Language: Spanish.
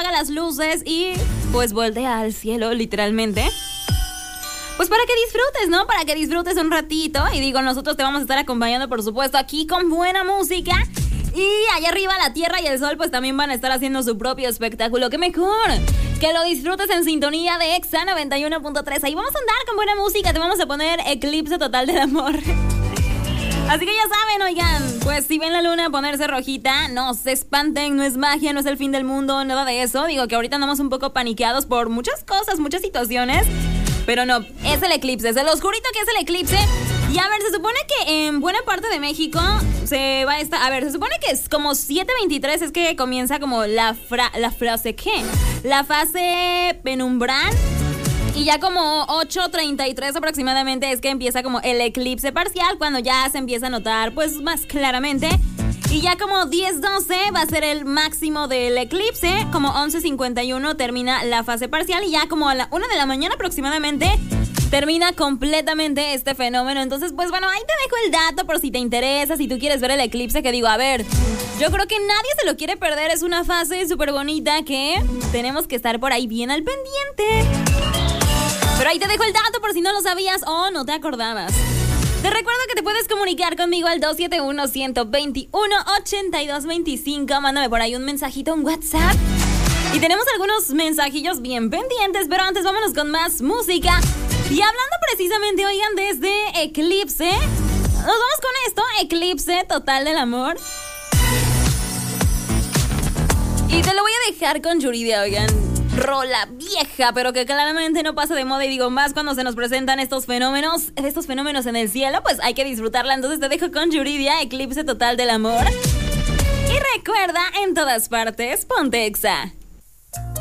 apaga las luces y pues voltea al cielo, literalmente. Pues para que disfrutes, ¿no? Para que disfrutes un ratito. Y digo, nosotros te vamos a estar acompañando, por supuesto, aquí con buena música. Y allá arriba la tierra y el sol pues también van a estar haciendo su propio espectáculo. ¡Qué mejor! Que lo disfrutes en sintonía de Exa 91.3. Ahí vamos a andar con buena música. Te vamos a poner Eclipse Total del Amor. Así que ya saben, oigan, pues si ven la luna ponerse rojita, no se espanten, no es magia, no es el fin del mundo, nada de eso. Digo que ahorita andamos un poco paniqueados por muchas cosas, muchas situaciones. Pero no, es el eclipse, se los jurito que es el eclipse. Y a ver, se supone que en buena parte de México se va a estar... A ver, se supone que es como 7:23 es que comienza como la frase ¿qué? La fase penumbral. Y ya como 8:33 aproximadamente es que empieza como el eclipse parcial, cuando ya se empieza a notar pues más claramente. Y ya como 10:12 va a ser el máximo del eclipse. Como 11:51 termina la fase parcial. Y ya como a la 1 de la mañana aproximadamente termina completamente este fenómeno. Entonces pues bueno, ahí te dejo el dato por si te interesa, si tú quieres ver el eclipse. Que digo, a ver, yo creo que nadie se lo quiere perder. Es una fase súper bonita que tenemos que estar por ahí bien al pendiente. Pero ahí te dejo el dato por si no lo sabías o no te acordabas. Te recuerdo que te puedes comunicar conmigo al 271-121-8225. Mándame por ahí un mensajito en WhatsApp. Y tenemos algunos mensajillos bien pendientes, pero antes vámonos con más música. Y hablando precisamente, oigan, desde Eclipse, nos vamos con esto, Eclipse Total del Amor. Y te lo voy a dejar con Yuridia, oigan. Rola vieja, pero que claramente no pasa de moda. Y digo, más cuando se nos presentan estos fenómenos en el cielo, pues hay que disfrutarla. Entonces te dejo con Yuridia, Eclipse Total del Amor. Y recuerda, en todas partes, ponte Exa.